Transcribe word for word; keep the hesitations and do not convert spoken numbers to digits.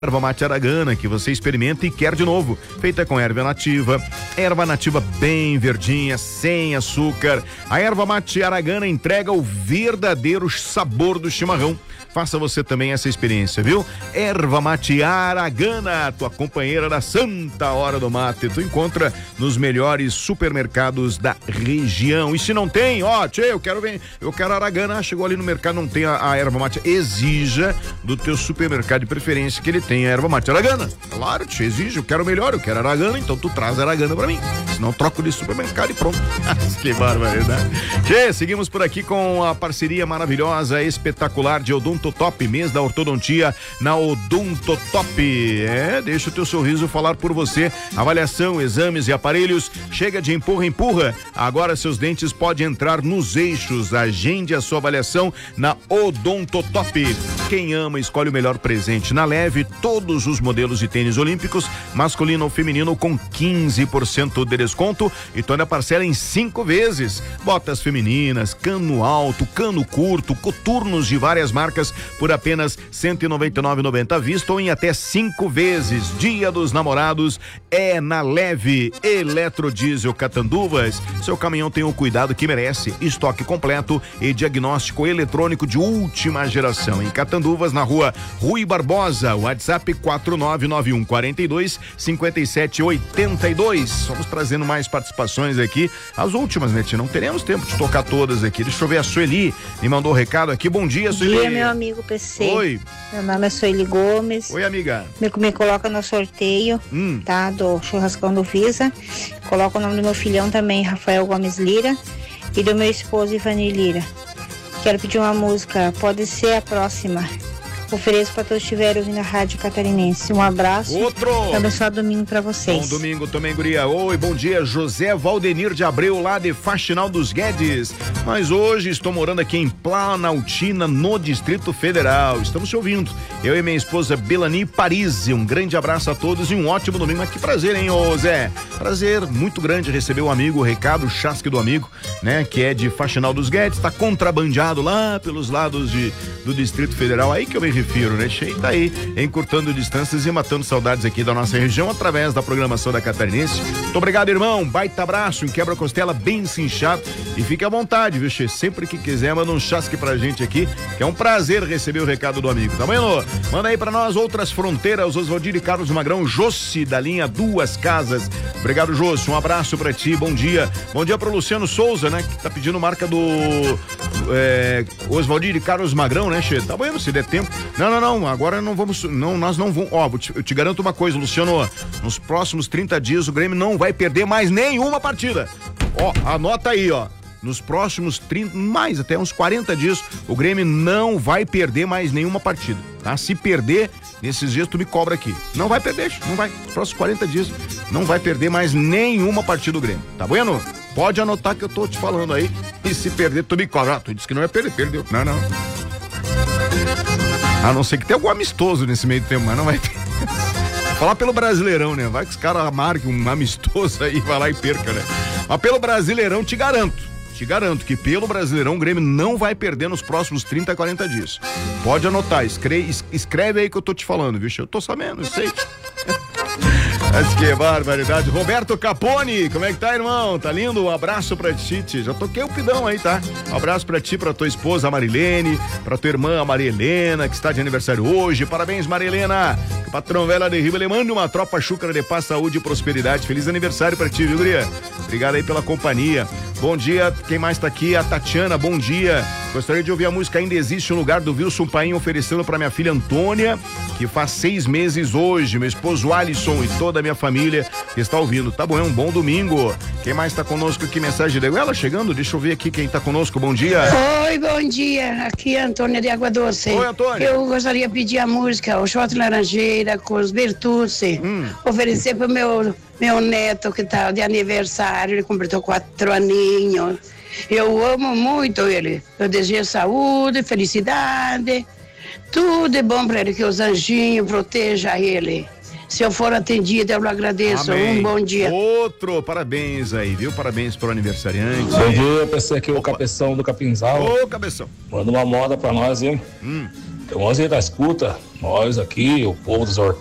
Erva mate aragana, que você experimenta e quer de novo. Feita com erva nativa, erva nativa bem verdinha, sem açúcar. A erva mate aragana entrega o verdadeiro sabor do chimarrão. Faça você também essa experiência, viu? Erva mate aragana, tua companheira da santa hora do mate. Tu encontra nos melhores supermercados da região. E se não tem, ó, tchê, eu quero ver, eu quero aragana. Ah, chegou ali no mercado, não tem a, a erva mate. Exija do teu supermercado de preferência que ele tenha erva mate aragana. Claro, te exige, eu quero melhor, eu quero aragana, então tu traz aragana pra mim. Senão troco de supermercado e pronto. Que barbaridade. Tchê, seguimos por aqui com a parceria maravilhosa, espetacular de Odontotop, mês da ortodontia na Odontotop. É, deixa o teu sorriso falar por você. Avaliação, exames e aparelhos. Chega de empurra, empurra. Agora seus dentes podem entrar nos eixos. Agende a sua avaliação na Odontotop. Quem ama, escolhe o melhor presente. Na Leve, todos os modelos de tênis olímpicos, masculino ou feminino, com quinze por cento de desconto e toda a parcela em cinco vezes. Botas femininas, cano alto, cano curto, coturnos de várias marcas por apenas cento e noventa e nove reais e noventa centavos à vista ou em até cinco vezes. Dia dos Namorados é na Leve. Eletrodiesel Catanduvas, seu caminhão tem o cuidado que merece. Estoque completo e diagnóstico eletrônico de última geração. Em Catanduvas, na rua Rui Barbosa, WhatsApp quatro nove nove um quatro dois cinco sete oito dois. Vamos trazendo mais participações aqui, as últimas, né, tia? Não teremos tempo de tocar todas aqui. Deixa eu ver, a Sueli me mandou um recado aqui. Bom dia, Sueli. Bom dia, meu amigo P C. Oi. Meu nome é Sueli Gomes. Oi, amiga. Me, me coloca no sorteio, hum. tá? Do churrascão do Visa. Coloca o nome do meu filhão também, Rafael Gomes Lira, e do meu esposo, Ivani Lira. Quero pedir uma música, pode ser a próxima. Ofereço para todos que estiverem ouvindo a Rádio Catarinense. Um abraço. Outro. Um abençoado domingo para vocês. Bom domingo também, guria. Oi, bom dia. José Valdenir de Abreu, lá de Faxinal dos Guedes. Mas hoje estou morando aqui em Planaltina, no Distrito Federal. Estamos te ouvindo. Eu e minha esposa Belani Parisi. Um grande abraço a todos e um ótimo domingo. Mas que prazer, hein, ô Zé? Prazer muito grande receber o amigo, o recado, o chasque do amigo, né? Que é de Faxinal dos Guedes. Está contrabandeado lá pelos lados de, do Distrito Federal. Aí que eu me refiro, né? Cheio tá aí, encurtando distâncias e matando saudades aqui da nossa região através da programação da Catarinense. Muito obrigado, irmão. Baita abraço, um quebra-costela bem cinchado. E fique à vontade, viu, Che? Sempre que quiser, manda um chasque pra gente aqui, que é um prazer receber o recado do amigo, tá vendo? Manda aí pra nós outras fronteiras, Oswaldir e Carlos Magrão, Jossi, da linha Duas Casas. Obrigado, Jossi. Um abraço pra ti, bom dia. Bom dia pro Luciano Souza, né? Que tá pedindo marca do é, Oswaldir e Carlos Magrão, né, Che? Tá vendo? Se der tempo. Não, não, não, agora não vamos, não, nós não vamos, ó, eu te, eu te garanto uma coisa, Luciano, nos próximos trinta dias o Grêmio não vai perder mais nenhuma partida. Ó, anota aí, ó, nos próximos trinta, mais até uns quarenta dias, o Grêmio não vai perder mais nenhuma partida, tá? Se perder, nesses dias tu me cobra aqui. Não vai perder, não vai, nos próximos quarenta dias, não vai perder mais nenhuma partida do Grêmio, tá bueno? Pode anotar que eu tô te falando aí, e se perder tu me cobra. Ah, tu disse que não ia perder, perdeu, não, não. A não ser que tenha algum amistoso nesse meio tempo, mas não vai ter. Falar pelo Brasileirão, né? Vai que os caras marquem um amistoso aí, vai lá e perca, né? Mas pelo Brasileirão, te garanto, te garanto que pelo Brasileirão o Grêmio não vai perder nos próximos trinta, quarenta dias. Pode anotar, escreve, escreve aí que eu tô te falando, viu? Eu tô sabendo, eu sei. Mas que barbaridade. Roberto Capone, como é que tá, irmão? Tá lindo? Um abraço pra ti, tia. Já toquei o pidão aí, tá? Um abraço pra ti, pra tua esposa, a Marilene, pra tua irmã, a Maria Helena, que está de aniversário hoje. Parabéns, Maria Helena. Que patrão velha de Riba, ele manda uma tropa chúcara de paz, saúde e prosperidade. Feliz aniversário pra ti, viu, guria? Obrigado aí pela companhia. Bom dia, quem mais tá aqui? A Tatiana, bom dia. Gostaria de ouvir a música Ainda Existe um Lugar, do Wilson Paim, oferecendo pra minha filha Antônia, que faz seis meses hoje. Meu esposo Alisson e toda a minha família que está ouvindo. Tá bom, é um bom domingo. Quem mais tá conosco aqui? Mensagem de ela chegando? Deixa eu ver aqui quem tá conosco. Bom dia. Oi, bom dia. Aqui é a Antônia de Água Doce. Oi, Antônia. Eu gostaria de pedir a música O Shot Laranjeira com os Bertucci. Hum. Oferecer pro meu, meu neto que tá de aniversário. Ele completou quatro aninhos. Eu amo muito ele. Eu desejo saúde, felicidade. Tudo é bom para ele, que os anjinhos protejam ele. Se eu for atendida, eu lhe agradeço. Amém. Um bom dia. Outro, parabéns aí, viu? Parabéns pro aniversariante. Bom dia, eu pensei aqui o Cabeção do Capinzal. Ô, Cabeção. Manda uma moda pra nós, hein? Hum. Então, nós aí da escuta, nós aqui, o povo dos